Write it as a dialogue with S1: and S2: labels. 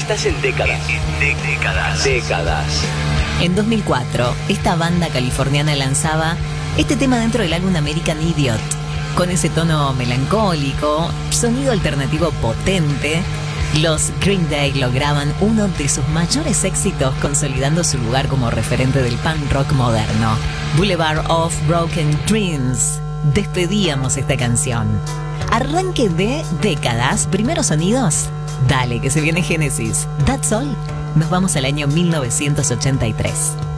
S1: Estás en décadas. Décadas.
S2: En 2004, esta banda californiana lanzaba este tema dentro del álbum American Idiot, con ese tono melancólico, sonido alternativo potente. Los Green Day lograban uno de sus mayores éxitos, consolidando su lugar como referente del punk rock moderno. Boulevard of Broken Dreams. Despedíamos esta canción. Arranque de décadas, primeros sonidos. Dale, que se viene Génesis. That's All. Nos vamos al año 1983.